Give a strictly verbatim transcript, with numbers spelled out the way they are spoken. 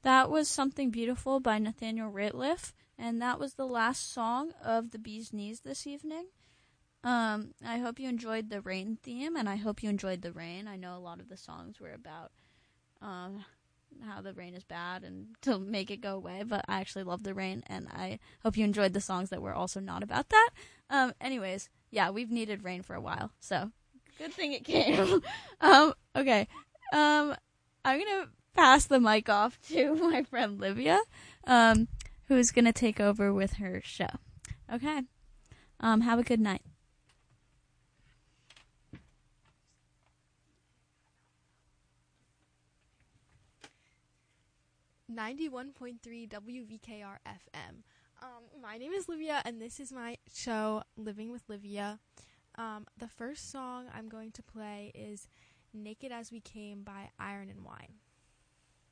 that was Something Beautiful by Nathaniel Rateliff, and that was the last song of the Bee's Knees this evening. Um, I hope you enjoyed the rain theme, and I hope you enjoyed the rain. I know a lot of the songs were about um, how the rain is bad and to make it go away, but I actually love the rain, and I hope you enjoyed the songs that were also not about that. Um, anyways, yeah, we've needed rain for a while, so good thing it came. um, okay, um, I'm going to pass the mic off to my friend Livia, um, who's going to take over with her show. Okay, um, have a good night. ninety-one point three W V K R F M. Um, my name is Livia, and this is my show, Living with Livia. Um, the first song I'm going to play is Naked as We Came by Iron and Wine.